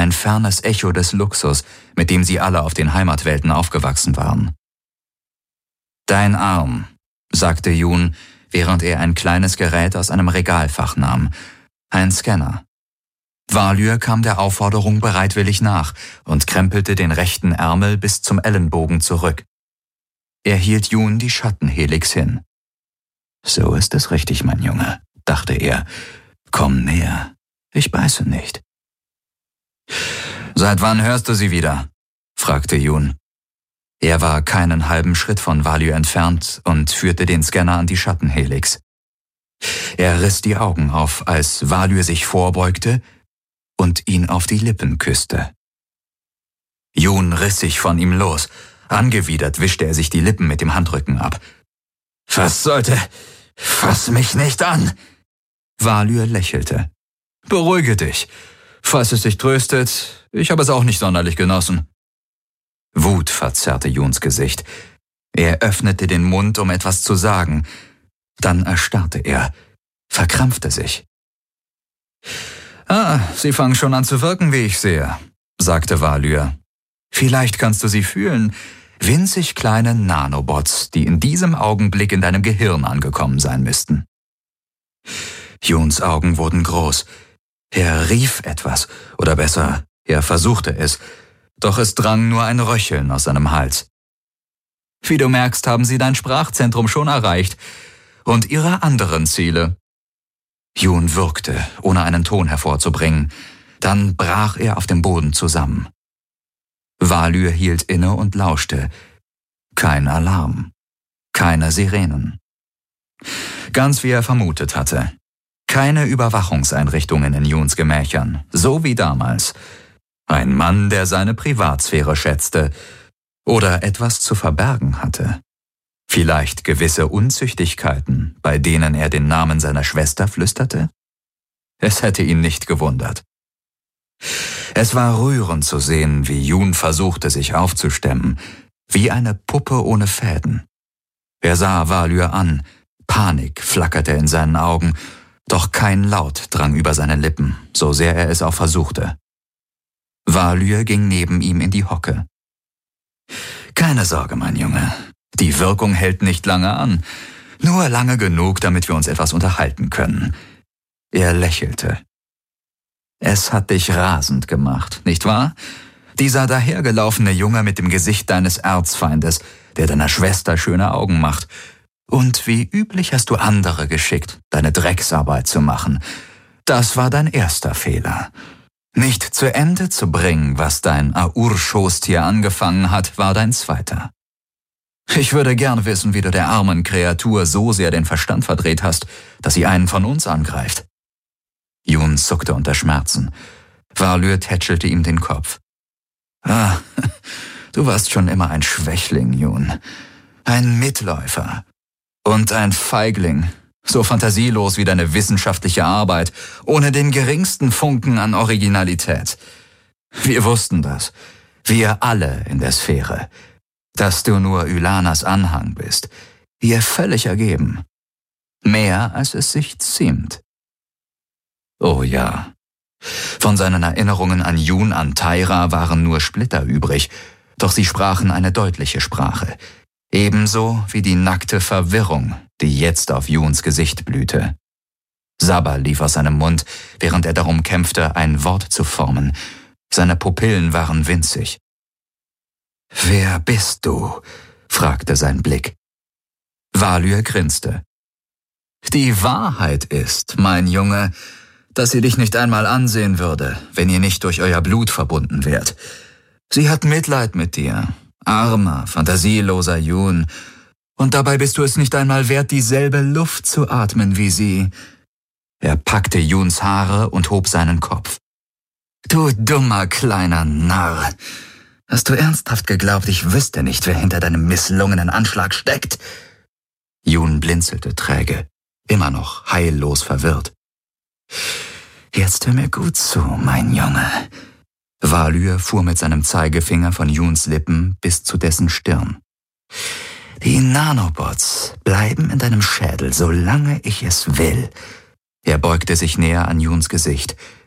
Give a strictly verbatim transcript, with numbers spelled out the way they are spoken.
ein fernes Echo des Luxus, mit dem sie alle auf den Heimatwelten aufgewachsen waren. »Dein Arm«, sagte Jun, während er ein kleines Gerät aus einem Regalfach nahm. Ein Scanner. Valur kam der Aufforderung bereitwillig nach und krempelte den rechten Ärmel bis zum Ellenbogen zurück. Er hielt Jun die Schattenhelix hin. »So ist es richtig, mein Junge«, dachte er. »Komm näher, ich beiße nicht.« »Seit wann hörst du sie wieder?« fragte Jun. Er war keinen halben Schritt von Valur entfernt und führte den Scanner an die Schattenhelix. Er riss die Augen auf, als Valur sich vorbeugte und ihn auf die Lippen küsste. Jun riss sich von ihm los. Angewidert wischte er sich die Lippen mit dem Handrücken ab. »Was sollte? Fass mich nicht an!« Valur lächelte. »Beruhige dich. Falls es dich tröstet, ich habe es auch nicht sonderlich genossen.« Wut verzerrte Juns Gesicht. Er öffnete den Mund, um etwas zu sagen. Dann erstarrte er, verkrampfte sich. »Ah, Sie fangen schon an zu wirken, wie ich sehe«, sagte Valur. »Vielleicht kannst du sie fühlen. Winzig kleine Nanobots, die in diesem Augenblick in deinem Gehirn angekommen sein müssten.« Juns Augen wurden groß. Er rief etwas, oder besser, er versuchte es, doch es drang nur ein Röcheln aus seinem Hals. »Wie du merkst, haben sie dein Sprachzentrum schon erreicht und ihre anderen Ziele.« Jun würgte, ohne einen Ton hervorzubringen. Dann brach er auf dem Boden zusammen. Valur hielt inne und lauschte. Kein Alarm, keine Sirenen. Ganz wie er vermutet hatte. Keine Überwachungseinrichtungen in Juns Gemächern, so wie damals. Ein Mann, der seine Privatsphäre schätzte oder etwas zu verbergen hatte. Vielleicht gewisse Unzüchtigkeiten, bei denen er den Namen seiner Schwester flüsterte? Es hätte ihn nicht gewundert. Es war rührend zu sehen, wie Jun versuchte, sich aufzustemmen, wie eine Puppe ohne Fäden. Er sah Valur an, Panik flackerte in seinen Augen, doch kein Laut drang über seine Lippen, so sehr er es auch versuchte. Valur ging neben ihm in die Hocke. »Keine Sorge, mein Junge, die Wirkung hält nicht lange an, nur lange genug, damit wir uns etwas unterhalten können.« Er lächelte. »Es hat dich rasend gemacht, nicht wahr? Dieser dahergelaufene Junge mit dem Gesicht deines Erzfeindes, der deiner Schwester schöne Augen macht. Und wie üblich hast du andere geschickt, deine Drecksarbeit zu machen. Das war dein erster Fehler. Nicht zu Ende zu bringen, was dein Aur-Schoßtier angefangen hat, war dein zweiter. Ich würde gern wissen, wie du der armen Kreatur so sehr den Verstand verdreht hast, dass sie einen von uns angreift.« Jun zuckte unter Schmerzen. Valur tätschelte ihm den Kopf. »Ah, du warst schon immer ein Schwächling, Jun. Ein Mitläufer. Und ein Feigling, so fantasielos wie deine wissenschaftliche Arbeit, ohne den geringsten Funken an Originalität. Wir wussten das, wir alle in der Sphäre, dass du nur Ylanas Anhang bist, ihr völlig ergeben. Mehr, als es sich ziemt.« Oh ja. Von seinen Erinnerungen an Jun an Taira waren nur Splitter übrig, doch sie sprachen eine deutliche Sprache. Ebenso wie die nackte Verwirrung, die jetzt auf Juns Gesicht blühte. Sabber lief aus seinem Mund, während er darum kämpfte, ein Wort zu formen. Seine Pupillen waren winzig. »Wer bist du?« fragte sein Blick. Valur grinste. »Die Wahrheit ist, mein Junge, dass sie dich nicht einmal ansehen würde, wenn ihr nicht durch euer Blut verbunden wärt. Sie hat Mitleid mit dir, armer, fantasieloser Jun, und dabei bist du es nicht einmal wert, dieselbe Luft zu atmen wie sie.« Er packte Juns Haare und hob seinen Kopf. »Du dummer kleiner Narr! Hast du ernsthaft geglaubt, ich wüsste nicht, wer hinter deinem misslungenen Anschlag steckt?« Jun blinzelte träge, immer noch heillos verwirrt. »Jetzt hör mir gut zu, mein Junge.« Valur fuhr mit seinem Zeigefinger von Juns Lippen bis zu dessen Stirn. »Die Nanobots bleiben in deinem Schädel, solange ich es will.« Er beugte sich näher an Juns Gesicht.